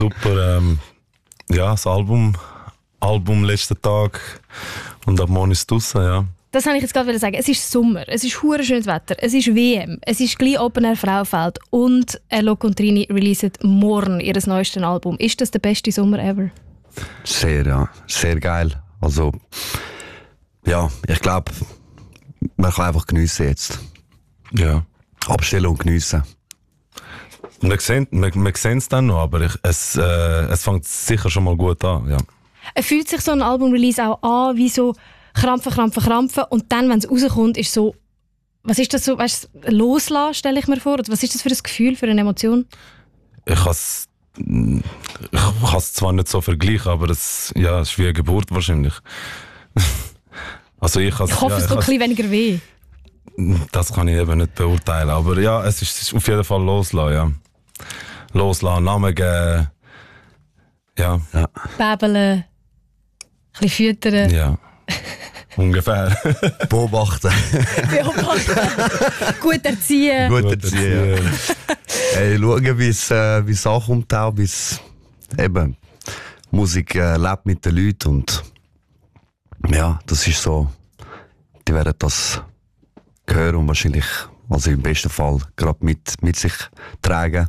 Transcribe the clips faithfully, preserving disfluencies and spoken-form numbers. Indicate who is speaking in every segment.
Speaker 1: Super, ähm, ja, das Album, Album letzten Tag und ab morgen ist es draussen, ja.
Speaker 2: Das wollte ich jetzt gerade sagen. Es ist Sommer, es ist hure schönes Wetter, es ist W M, es ist gleich Open Air Frauenfeld und Ello Contrini releasen morgen ihr neuestes Album. Ist das der beste Sommer ever?
Speaker 3: Sehr, ja. Sehr geil. Also, ja, ich glaube, man kann einfach geniessen jetzt.
Speaker 1: Ja.
Speaker 3: Abstellen und geniessen.
Speaker 1: Wir sehen wir, wir es dann noch, aber ich, es, äh, es fängt sicher schon mal gut an, ja.
Speaker 2: Fühlt sich so ein Album-Release auch an wie so krampfen, krampfen, krampfen und dann, wenn es rauskommt, ist so, was ist das so, weißt du, loslassen, stelle ich mir vor? Oder was ist das für ein Gefühl, für eine Emotion?
Speaker 1: Ich kann es ich kann es zwar nicht so vergleichen, aber es, ja, es ist wie eine Geburt wahrscheinlich. Also ich,
Speaker 2: ich hoffe, ja, es tut ein bisschen weniger weh.
Speaker 1: Das kann ich eben nicht beurteilen, aber ja, es ist, es ist auf jeden Fall loslassen, ja. Loslassen, Namen geben, ja.
Speaker 3: ja.
Speaker 2: Bäbeln, ein bisschen füttern.
Speaker 1: Ja. Ungefähr.
Speaker 3: Beobachten.
Speaker 2: Beobachten. Gut erziehen.
Speaker 3: Gut erziehen. Hey, schauen, wie es äh, wie's ankommt, auch bis eben Musik äh, lebt mit den Leuten und ja, das ist so, die werden das hören und wahrscheinlich, also im besten Fall, gerade mit, mit sich tragen.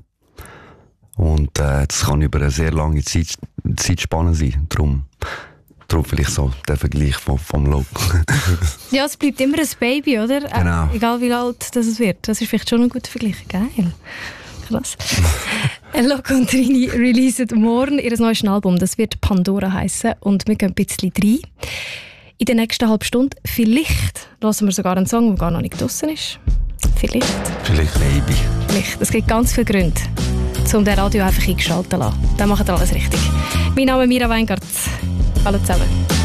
Speaker 3: Und äh, das kann über eine sehr lange Zeit, Zeitspanne sein. Darum Darum vielleicht so der Vergleich vom, vom Logo.
Speaker 2: Ja, es bleibt immer ein Baby, oder?
Speaker 3: Genau.
Speaker 2: Äh, egal wie alt das es wird. Das ist vielleicht schon ein guter Vergleich. Geil. Krass. Ello Contrini releaset morgen ihr neues Album. Das wird Pandora heissen. Und wir gehen ein bisschen rein. In der nächsten halben Stunde vielleicht hören wir sogar einen Song, der gar noch nicht draussen ist. Vielleicht.
Speaker 1: Vielleicht.
Speaker 3: Baby.
Speaker 2: Vielleicht. Es gibt ganz viele Gründe, um den Radio einfach eingeschaltet zu lassen. Dann macht ihr alles richtig. Mein Name ist Mira Weingart. Hallo zusammen.